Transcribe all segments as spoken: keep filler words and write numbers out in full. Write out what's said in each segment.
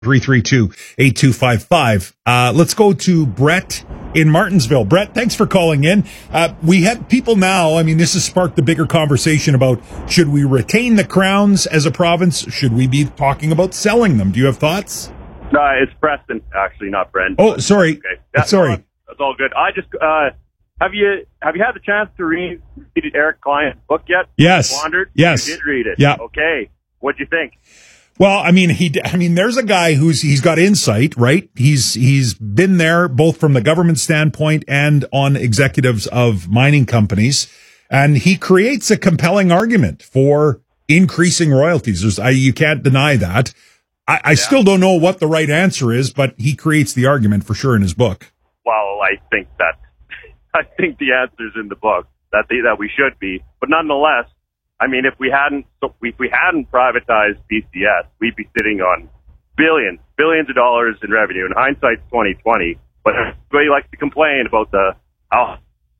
three three two, eight two five five. Uh, let's go to Brett in Martinsville. Brett, thanks for calling in. Uh, we have people now, I mean, this has sparked the bigger conversation about should we retain the crowns as a province? Should we be talking about selling them? Do you have thoughts? No, it's Preston, actually, not Brent. Oh, sorry. Okay. Yeah, sorry. No, that's all good. I just, uh, have you have you had the chance to read Eric Klein's book yet? Yes. Wandered? Yes. You did read it. Yeah. Okay. What'd you think? Well, I mean, he, I mean, there's a guy who's, he's got insight, right? He's, he's been there both from the government standpoint and on executives of mining companies. And he creates a compelling argument for increasing royalties. There's, I, you can't deny that. I, I yeah. still don't know what the right answer is, but he creates the argument for sure in his book. Well, I think that, I think the answer's in the book that they, that we should be, but nonetheless, I mean, if we hadn't, if we hadn't privatized B C S, we'd be sitting on billions, billions of dollars in revenue. In hindsight, twenty twenty. But everybody likes to complain about the. Oh,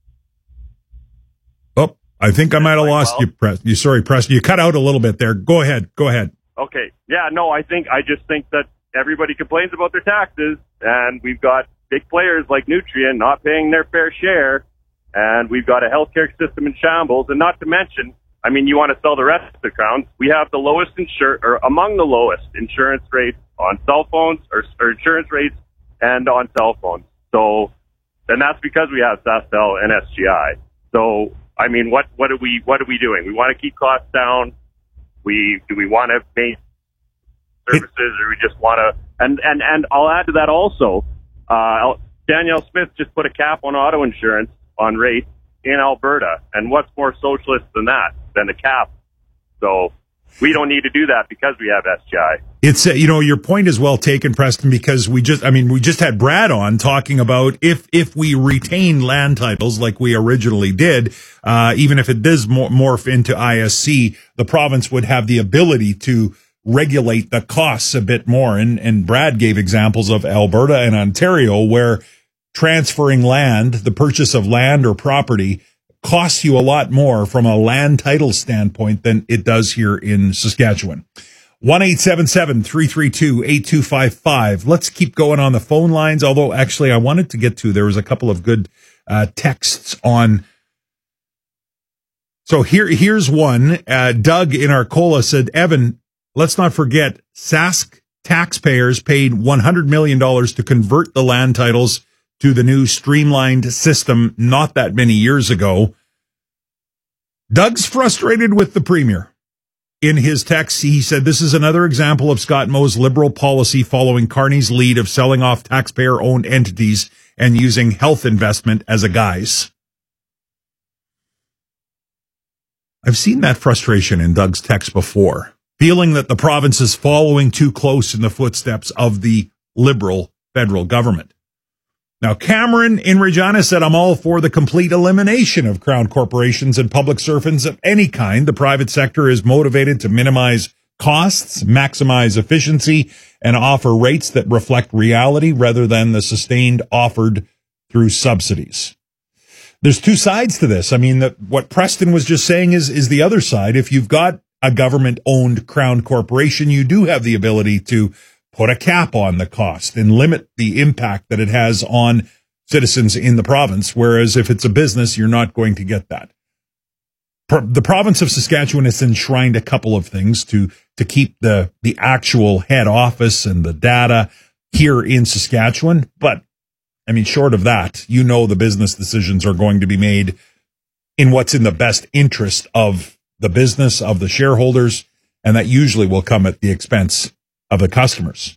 oh I think I might have lost well, you, Preston. You sorry, Preston. You cut out a little bit there. Go ahead. Go ahead. Okay. Yeah. No, I think I just think that everybody complains about their taxes, and we've got big players like Nutrien not paying their fair share, and we've got a healthcare system in shambles, and not to mention. I mean, you want to sell the rest of the crowns. We have the lowest insur or among the lowest insurance rates on cell phones or, or insurance rates and on cell phones. So, and that's because we have SaskTel and S G I. So, I mean, what, what are we, what are we doing? We want to keep costs down. We, do we want to make services or we just want to, and, and, and I'll add to that also, uh, Danielle Smith just put a cap on auto insurance on rates in Alberta. And what's more socialist than that? Than a cap. So we don't need to do that because we have S G I. It's, uh, you know, your point is well taken, Preston, because we just, I mean, we just had Brad on talking about if, if we retain land titles like we originally did, uh, even if it does morph into I S C, the province would have the ability to regulate the costs a bit more. And, and Brad gave examples of Alberta and Ontario where transferring land, the purchase of land or property, costs you a lot more from a land title standpoint than it does here in Saskatchewan. one eight seven seven, three three two, eight two five five. Let's keep going on the phone lines, although actually I wanted to get to, there was a couple of good uh, texts on. So here, here's one. Uh, Doug in Arcola said, Evan, let's not forget, Sask taxpayers paid one hundred million dollars to convert the land titles to the new streamlined system not that many years ago. Doug's frustrated with the Premier. In his text, he said, this is another example of Scott Moe's Liberal policy following Carney's lead of selling off taxpayer-owned entities and using health investment as a guise. I've seen that frustration in Doug's text before, feeling that the province is following too close in the footsteps of the Liberal federal government. Now, Cameron in Regina said, I'm all for the complete elimination of crown corporations and public servants of any kind. The private sector is motivated to minimize costs, maximize efficiency, and offer rates that reflect reality rather than the sustained offered through subsidies. There's two sides to this. I mean, the, what Preston was just saying is, is the other side. If you've got a government-owned crown corporation, you do have the ability to put a cap on the cost and limit the impact that it has on citizens in the province. Whereas if it's a business, you're not going to get that. The province of Saskatchewan has enshrined a couple of things to, to keep the, the actual head office and the data here in Saskatchewan. But I mean, short of that, you know, the business decisions are going to be made in what's in the best interest of the business, of the shareholders. And that usually will come at the expense of the customers.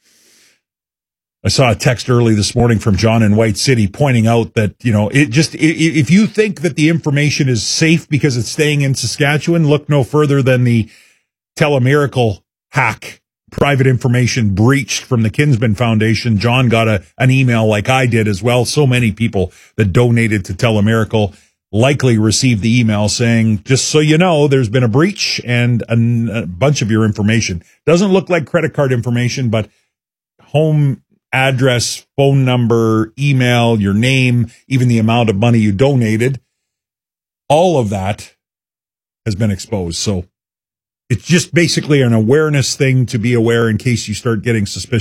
I saw a text early this morning from John in White City pointing out that, you know, it just, if you think that the information is safe because it's staying in Saskatchewan, look no further than the Telemiracle hack, private information breached from the Kinsman Foundation. John got a, an email like I did as well. So many people that donated to Telemiracle likely received the email saying, just so you know, there's been a breach and a, a bunch of your information. Doesn't look like credit card information, but home address, phone number, email, your name, even the amount of money you donated. All of that has been exposed. So It's just basically an awareness thing to be aware in case you start getting suspicious